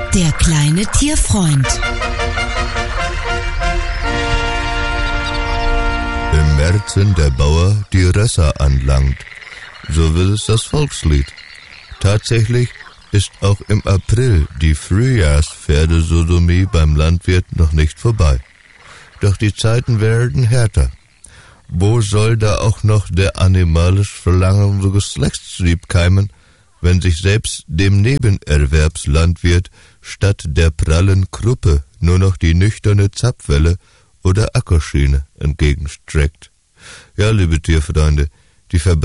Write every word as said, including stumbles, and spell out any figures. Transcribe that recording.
Der kleine Tierfreund. Im Märzen der Bauer die Rösser anlangt, so will es das Volkslied. Tatsächlich ist auch im April die Frühjahrspferdesodomie beim Landwirt noch nicht vorbei. Doch die Zeiten werden härter. Wo soll da auch noch der animalisch verlangende Geschlechtstrieb keimen, wenn sich selbst dem Nebenerwerbslandwirt statt der prallen Kruppe nur noch die nüchterne Zapfwelle oder Ackerschiene entgegenstreckt? Ja, liebe Tierfreunde, die Verbesserung